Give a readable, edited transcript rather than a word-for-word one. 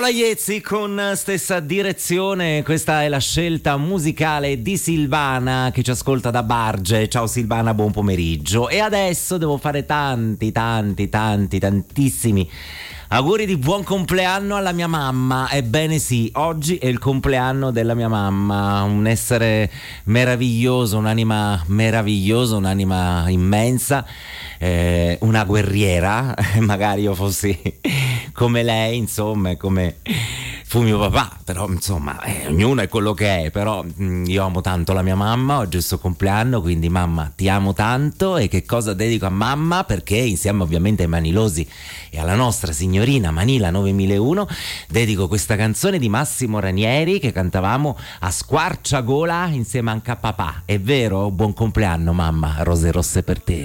Paola Iezzi con stessa direzione. Questa è la scelta musicale di Silvana che ci ascolta da Barge. Ciao Silvana, buon pomeriggio. E adesso devo fare tantissimi auguri di buon compleanno alla mia mamma. Ebbene sì, oggi è il compleanno della mia mamma, un essere meraviglioso, un'anima meravigliosa, un'anima immensa, una guerriera. Magari io fossi come lei, insomma, come fu mio papà, però insomma ognuno è quello che è. Però io amo tanto la mia mamma, oggi è il suo compleanno, quindi mamma ti amo tanto. E che cosa dedico a mamma? Perché insieme ovviamente ai Manilosi e alla nostra signorina Manila 9001 dedico questa canzone di Massimo Ranieri che cantavamo a squarciagola insieme anche a papà. È vero? Buon compleanno mamma, rose rosse per te.